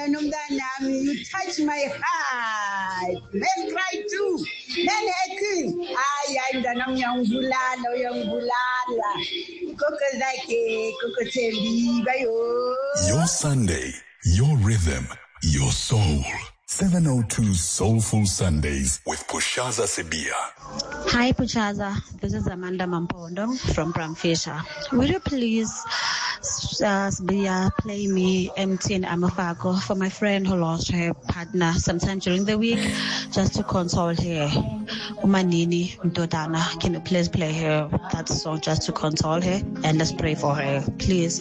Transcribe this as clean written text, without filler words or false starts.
you touch my heart. Men cry too. Men happy. I'm the young bulala. Kokozake, kokotendi, bayo. Your Sunday, your rhythm, your soul. 702 Soulful Sundays with Pushaza Sibia. Hi Pushaza, this is Amanda Mampondo from Bramfisher. Would you please, Sibia, play me MTN Amafako for my friend who lost her partner sometime during the week, just to console her. Umanini Dodana, can you please play her that song just to console her and let's pray for her, please?